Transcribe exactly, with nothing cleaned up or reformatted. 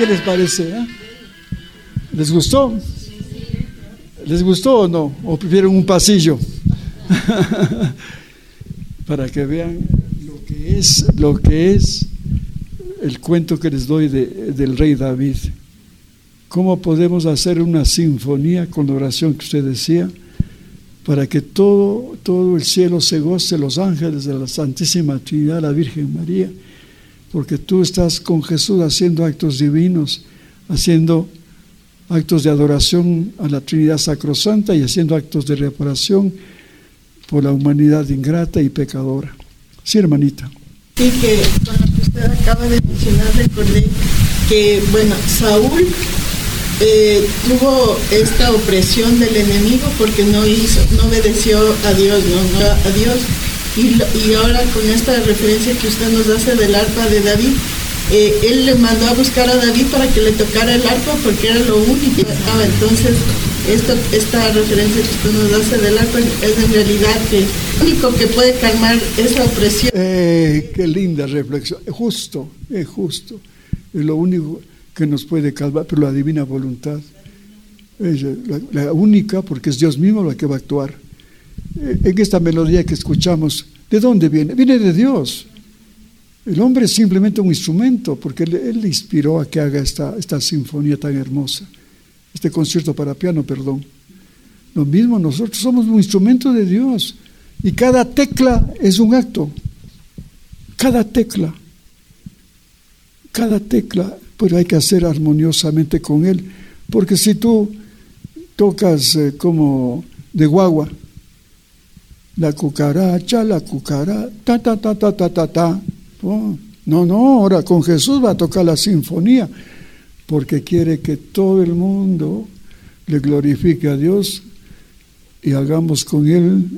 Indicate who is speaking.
Speaker 1: ¿Qué les parece? ¿Eh? ¿Les gustó? ¿Les gustó o no? ¿O prefieren un pasillo? Para que vean lo que es, lo que es el cuento que les doy de, del rey David. ¿Cómo podemos hacer una sinfonía con la oración que usted decía? Para que todo, todo el cielo se goce, los ángeles de la Santísima Trinidad, la Virgen María, porque tú estás con Jesús haciendo actos divinos, haciendo actos de adoración a la Trinidad Sacrosanta y haciendo actos de reparación por la humanidad ingrata y pecadora. Sí, hermanita.
Speaker 2: Sí, que con lo que usted acaba de mencionar, recordé que, bueno, Saúl Eh, tuvo esta opresión del enemigo porque no hizo, no obedeció a Dios, no, no a Dios. Y, y ahora con esta referencia que usted nos hace del arpa de David, eh, él le mandó a buscar a David para que le tocara el arpa porque era lo único que estaba. Entonces, esto, esta referencia que usted nos hace del arpa es en realidad que lo único que puede calmar esa opresión.
Speaker 1: Eh, qué linda reflexión. Es justo, es justo. Es lo único que nos puede calmar, pero la divina voluntad es la, la única, porque es Dios mismo la que va a actuar. En esta melodía que escuchamos, ¿de dónde viene? Viene de Dios. El hombre es simplemente un instrumento, porque Él, él le inspiró a que haga esta, esta sinfonía tan hermosa, este concierto para piano, perdón. Lo mismo, nosotros somos un instrumento de Dios, y cada tecla es un acto. Cada tecla, cada tecla, pero hay que hacer armoniosamente con Él, porque si tú tocas eh, como de guagua, la cucaracha, la cucaracha, ta, ta, ta, ta, ta, ta, ta. Oh, no, no, ahora con Jesús va a tocar la sinfonía, porque quiere que todo el mundo le glorifique a Dios y hagamos con Él